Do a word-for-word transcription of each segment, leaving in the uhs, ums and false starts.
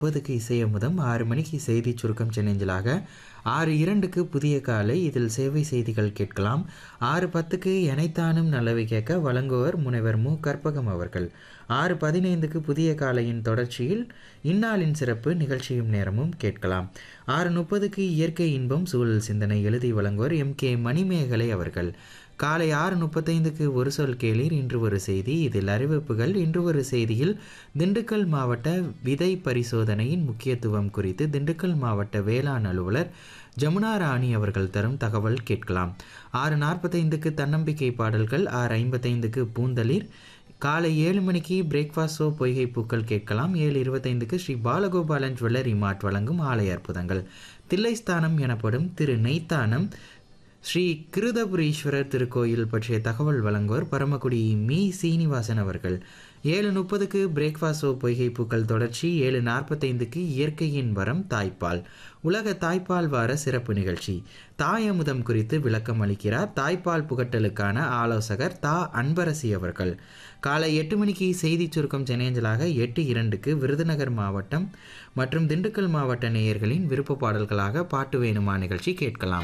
முப்பதுக்கு இசையமுதம், ஆறு மணிக்கு செய்தி சுருக்கம் சென்னஞ்சலாக, ஆறு இரண்டுக்கு புதிய காலை, இதில் சேவை செய்திகள் கேட்கலாம். ஆறு பத்துக்கு எனைத்தானும் நல்லவை கேட்க வழங்குவர் முனைவர் மு கற்பகம் அவர்கள். ஆறு பதினைந்துக்கு புதிய காலையின் தொடர்ச்சியில் இந்நாளின் சிறப்பு நிகழ்ச்சியும் நேரமும் கேட்கலாம். ஆறு முப்பதுக்கு இயற்கை இன்பம் சூழல் சிந்தனை எழுதி வழங்குவர் எம் கே மணிமேகலை அவர்கள். காலை ஆறு முப்பத்தைந்துக்கு ஒரு சொல் கேளீர், இன்று ஒரு செய்தி, இதில் அறிவிப்புகள். இன்று ஒரு செய்தியில் திண்டுக்கல் மாவட்ட விதை பரிசோதனையின் முக்கியத்துவம் குறித்து திண்டுக்கல் மாவட்ட வேளாண் அலுவலர் ஜமுனா ராணி அவர்கள் தரும் தகவல் கேட்கலாம். ஆறு நாற்பத்தைந்துக்கு தன்னம்பிக்கை பாடல்கள், ஆறு ஐம்பத்தைந்துக்கு பூந்தளிர். காலை ஏழு மணிக்கு பிரேக்ஃபாஸ்ட் ஷோ பொய்கை பூக்கள் கேட்கலாம். ஏழு இருபத்தைந்துக்கு ஸ்ரீ பாலகோபாலன் ஜுவல்லரி மார்ட் வழங்கும் ஆலய அற்புதங்கள். தில்லைஸ்தானம் எனப்படும் திரு நெய்த்தானம் ஸ்ரீ கிருதபுரீஸ்வரர் திருக்கோயில் பற்றிய தகவல் வழங்குவர் பரமக்குடி மீ சீனிவாசன் அவர்கள். ஏழு முப்பதுக்கு பிரேக்ஃபாஸ்ட் ஷோ பொய்கை பூக்கள் தொடர்ச்சி. ஏழு நாற்பத்தைந்துக்கு இயற்கையின் வரம் தாய்ப்பால், உலக தாய்ப்பால் வார சிறப்பு நிகழ்ச்சி. தாயமுதம் குறித்து விளக்கம் அளிக்கிறார் தாய்ப்பால் புகட்டலுக்கான ஆலோசகர் தா அன்பரசி அவர்கள். காலை எட்டு மணிக்கு செய்தி சுருக்கம் சென்னேஞ்சலாக, எட்டு இரண்டுக்கு விருதுநகர் மாவட்டம் மற்றும் திண்டுக்கல் மாவட்ட நேயர்களின் விருப்ப பாடல்களாக பாட்டு வேணுமா நிகழ்ச்சி கேட்கலாம்.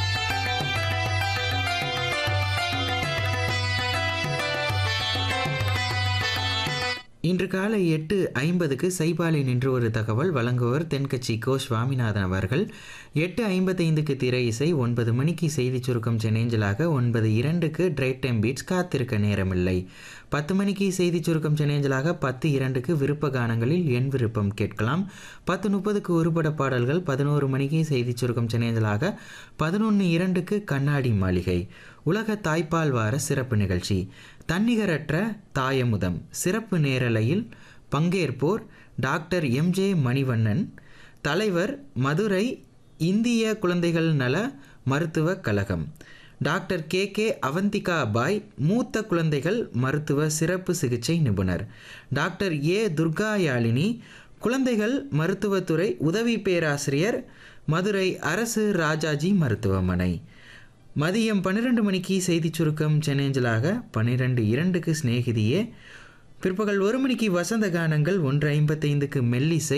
இன்று காலை எட்டு ஐம்பதுக்கு சைபாலி நின்று ஒரு தகவல் வழங்குவர் தென்கட்சி கோ சுவாமிநாதன் அவர்கள். எட்டு ஐம்பத்தைந்துக்கு திரை இசை. ஒன்பது மணிக்கு செய்தி சுருக்கம் சென்னேஞ்சலாக, ஒன்பது இரண்டுக்கு ட்ரைட் டைம் பீட்ஸ் காத்திருக்க நேரமில்லை. பத்து மணிக்கு செய்தி சுருக்கம் சென்னேஞ்சலாக, பத்து இரண்டுக்கு விருப்ப கானங்களில் என் விருப்பம் கேட்கலாம். பத்து முப்பதுக்கு ஒருபட பாடல்கள். பதினோரு மணிக்கு செய்தி சுருக்கம் சென்னேஞ்சலாக, பதினொன்று இரண்டுக்கு கண்ணாடி மாளிகை, உலக தாய்ப்பால் வார சிறப்பு நிகழ்ச்சி. தன்னிகரற்ற தாயமுதம் சிறப்பு நேரலையில் பங்கேற்போர் டாக்டர் எம் ஜே மணிவண்ணன், தலைவர் மதுரை இந்திய குழந்தைகள் நல மருத்துவக் கழகம். டாக்டர் கே கே அவந்திகா பாய் மூத்த குழந்தைகள் மருத்துவ சிறப்பு சிகிச்சை நிபுணர். டாக்டர் ஏ துர்காயாழினி குழந்தைகள் மருத்துவத்துறை உதவி பேராசிரியர், மதுரை அரசு ராஜாஜி மருத்துவமனை. மதியம் பன்னிரெண்டு மணிக்கு செய்தி சுருக்கம் சென்னேஞ்சலாக, பன்னிரெண்டு இரண்டுக்கு சிநேகிதியே. பிற்பகல் ஒரு மணிக்கு வசந்த கானங்கள், ஒன்று ஐம்பத்தைந்துக்கு மெல்லிசை,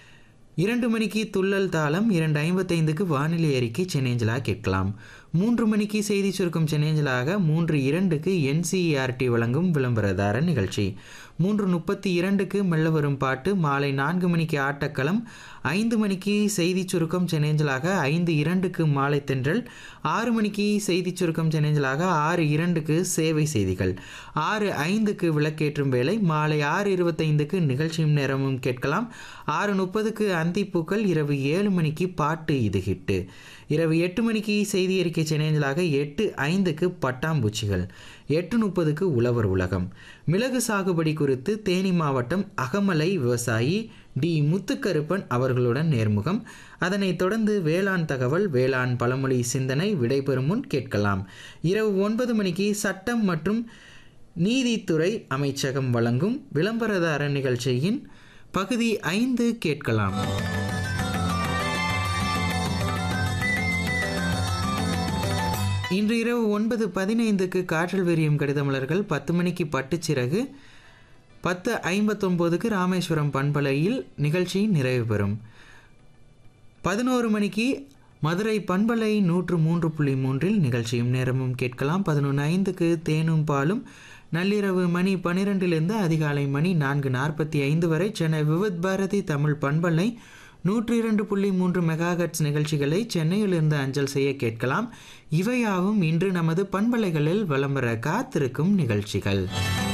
இரண்டு மணிக்கு துள்ளல் தாளம், இரண்டு ஐம்பத்தைந்துக்கு வானிலை அறிக்கை சென்னேஞ்சலா கேட்கலாம். மூன்று மணிக்கு செய்தி சுருக்கம் சென்னேஞ்சலாக, மூன்று இரண்டுக்கு என்சிஇஆர்டி வழங்கும் விளம்பரதார நிகழ்ச்சி. மூன்று முப்பத்தி இரண்டுக்கு மெல்ல வரும் பாட்டு. மாலை நான்கு மணிக்கு ஆட்டக்களம். ஐந்து மணிக்கு செய்தி சுருக்கம் சென்னேஞ்சலாக, ஐந்து இரண்டுக்கு மாலை தென்றல். ஆறு மணிக்கு செய்தி சுருக்கம் சென்னேஞ்சலாக, ஆறு இரண்டுக்கு சேவை செய்திகள். ஆறு ஐந்துக்கு விளக்கேற்றும் வேலை. மாலை ஆறு இருபத்தைந்துக்கு நிகழ்ச்சியும் நேரமும் கேட்கலாம். ஆறு முப்பதுக்கு அந்திப்பூக்கள். இரவு ஏழு மணிக்கு பாட்டு இது ஹிட்டு. இரவு எட்டு மணிக்கு செய்தி அறிக்கை சென்னேஞ்சலாக, எட்டு ஐந்துக்கு பட்டாம்பூச்சிகள். எட்டு முப்பதுக்கு உழவர் உலகம். மிளகு சாகுபடி குறித்து தேனி மாவட்டம் அகமலை விவசாயி டி முத்துக்கருப்பன் அவர்களுடன் நேர்முகம். அதனைத் தொடர்ந்து வேளாண் தகவல், வேளாண் பழமொழி சிந்தனை விடைபெறும் முன் கேட்கலாம். இரவு ஒன்பது மணிக்கு சட்டம் மற்றும் நீதித்துறை அமைச்சகம் வழங்கும் விளம்பரதார நிகழ்ச்சியின் பகுதி ஐந்து கேட்கலாம். இன்று இரவு ஒன்பது பதினைந்துக்கு காற்றல் விரியும் கடிதமலர்கள். பத்து மணிக்கு பட்டுச்சிறகு. பத்து ஐம்பத்தொம்போதுக்கு ராமேஸ்வரம் பண்பலையில் நிகழ்ச்சி நிறைவு பெறும். பதினோரு மணிக்கு மதுரை பண்பலை நூற்று மூன்று புள்ளி மூன்றில் நிகழ்ச்சியும் நேரமும் கேட்கலாம். பதினொன்று ஐந்துக்கு தேனும் பாலும். நள்ளிரவு மணி பன்னிரெண்டிலிருந்து அதிகாலை மணி நான்கு நாற்பத்தி ஐந்து வரை சென்னை விவித் பாரதி தமிழ் பண்பலை நூற்றி இரண்டு புள்ளி மூன்று மெகாஹெட்ஸ் நிகழ்ச்சிகளை சென்னையிலிருந்து அஞ்சல் செய்ய கேட்கலாம். இவையாவும் இன்று நமது பண்பலைகளில் வலம் வர காத்திருக்கும் நிகழ்ச்சிகள்.